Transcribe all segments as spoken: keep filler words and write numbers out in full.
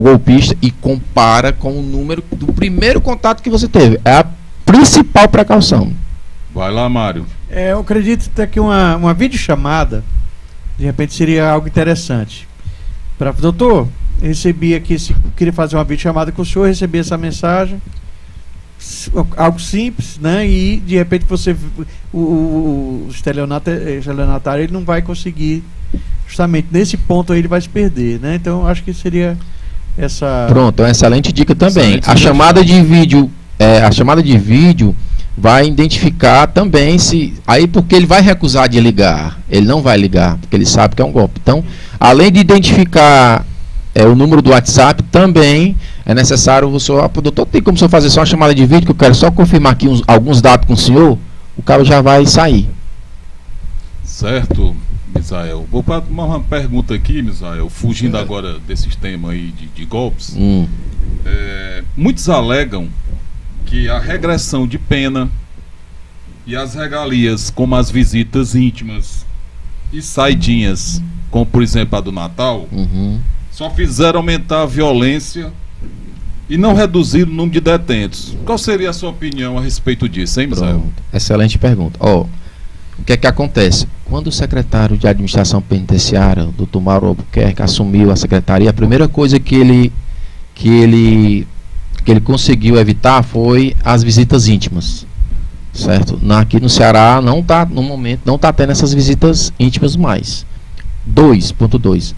golpista e compara com o número do primeiro contato que você teve. É a principal precaução. Vai lá, Mário. É, eu acredito até que uma, uma videochamada, de repente, seria algo interessante. Pra, doutor, recebi aqui, se, queria fazer uma videochamada com o senhor, recebi essa mensagem, algo simples, né? E de repente você, o, o, o estelionatário, ele não vai conseguir, justamente nesse ponto aí ele vai se perder, né? Então acho que seria essa... Pronto, é uma excelente dica também. Excelente a chamada de vídeo, é, a chamada de vídeo vai identificar também se... Aí porque ele vai recusar de ligar, ele não vai ligar, porque ele sabe que é um golpe. Então, além de identificar é, o número do WhatsApp, também é necessário o senhor... Ah, doutor, tem como o senhor fazer só uma chamada de vídeo, que eu quero só confirmar aqui uns, alguns dados com o senhor? O cara já vai sair. Certo, Misael. Vou para uma pergunta aqui, Misael, fugindo é. agora desses temas aí de, de golpes. Hum. É, muitos alegam que a regressão de pena e as regalias, como as visitas íntimas e saidinhas, como por exemplo a do Natal, uhum. só fizeram aumentar a violência e não reduzir o número de detentos. Qual seria a sua opinião a respeito disso, hein, Misael? Excelente pergunta. Ó, o que é que acontece? Quando o secretário de Administração Penitenciária, o doutor Mauro Albuquerque, assumiu a secretaria, a primeira coisa que ele, que ele, que ele conseguiu evitar foi as visitas íntimas. Certo? Na, aqui no Ceará, não tá, no momento, não está tendo essas visitas íntimas mais. dois ponto dois.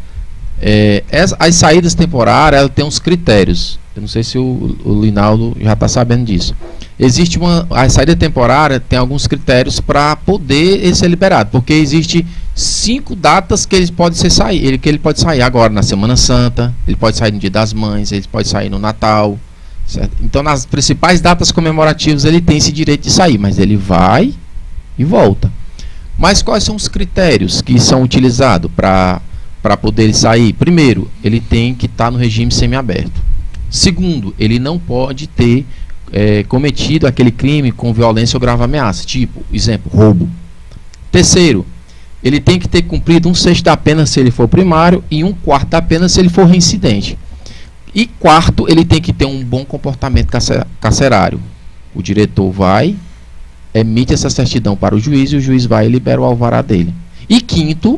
É, as, as saídas temporárias, ela tem uns critérios. Eu não sei se o, o Linaldo já está sabendo disso. Existe uma... A saída temporária tem alguns critérios para poder ser liberado. Porque existe cinco datas que ele pode ser sair. Ele, que ele pode sair agora na Semana Santa, ele pode sair no Dia das Mães, ele pode sair no Natal. Certo? Então, nas principais datas comemorativas, ele tem esse direito de sair, mas ele vai e volta. Mas quais são os critérios que são utilizados para para poder sair? Primeiro, ele tem que estar tá no regime semiaberto. Segundo, ele não pode ter é, cometido aquele crime com violência ou grave ameaça, tipo, exemplo, roubo. Terceiro, ele tem que ter cumprido um sexto da pena se ele for primário e um quarto da pena se ele for reincidente. E quarto, ele tem que ter um bom comportamento carcerário. O diretor vai, emite essa certidão para o juiz e o juiz vai e libera o alvará dele. E quinto,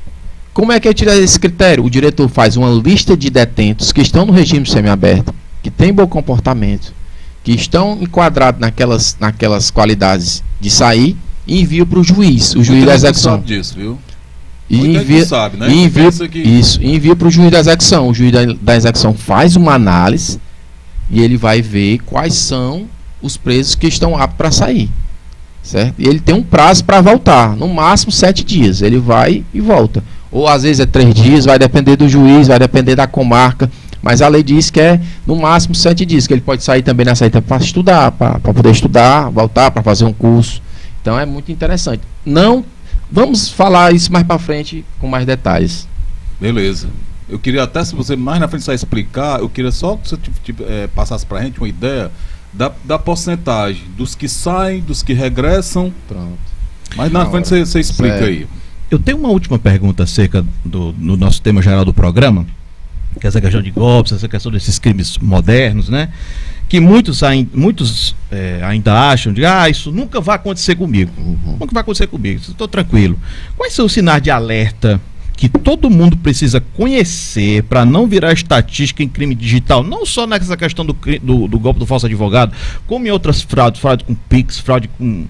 como é que eu tiro esse critério? O diretor faz uma lista de detentos que estão no regime semiaberto, que têm bom comportamento, que estão enquadrados naquelas, naquelas qualidades de sair e envia para o juiz, o juiz da execução. Sabe disso, viu? E envia, sabe, né? e envia, que... isso, envia para o juiz da execução. O juiz da, da execução faz uma análise e ele vai ver quais são os presos que estão aptos para sair. Certo? E ele tem um prazo para voltar, no máximo sete dias. Ele vai e volta. Ou às vezes é três dias, vai depender do juiz, vai depender da comarca. Mas a lei diz que é no máximo sete dias, que ele pode sair também nessa saída para estudar, para poder estudar, voltar, para fazer um curso. Então é muito interessante. Não. Vamos falar isso mais para frente com mais detalhes. Beleza. Eu queria até, se você mais na frente só explicar, eu queria só que você tipo, é, passasse para a gente uma ideia da, da porcentagem dos que saem, dos que regressam. Pronto. Mas na frente você, você explica certo. aí. Eu tenho uma última pergunta acerca do no nosso tema geral do programa, que é essa questão de golpes, essa questão desses crimes modernos, né? Que muitos, muitos é, ainda acham de, ah, isso nunca vai acontecer comigo. Uhum. Nunca vai acontecer comigo, estou tranquilo. Quais são os sinais de alerta que todo mundo precisa conhecer para não virar estatística em crime digital? Não só nessa questão do, do, do golpe do falso advogado, como em outras fraudes, fraude com Pix, fraude com...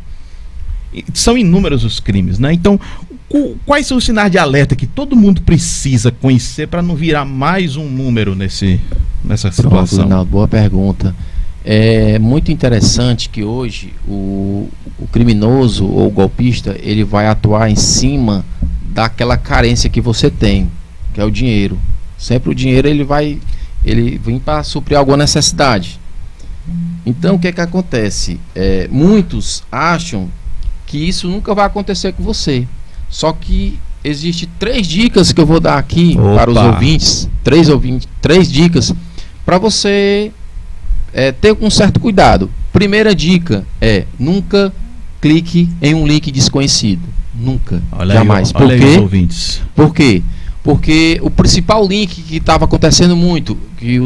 São inúmeros os crimes, né? Então, quais são os sinais de alerta que todo mundo precisa conhecer para não virar mais um número nesse, nessa situação? Pronto, não, boa pergunta. É muito interessante que hoje o, o criminoso ou o golpista, ele vai atuar em cima daquela carência que você tem, que é o dinheiro. Sempre o dinheiro ele vai, ele vem para suprir alguma necessidade. Então o que é que acontece? É, muitos acham que isso nunca vai acontecer com você. Só que existe três dicas que eu vou dar aqui Opa. para os ouvintes, três, ouvintes, três dicas para você é, ter um certo cuidado. Primeira dica é: nunca clique em um link desconhecido. Nunca. Olha jamais. Aí, olha Por quê? Aí, ouvintes. Por quê? Porque o principal link que estava acontecendo muito, que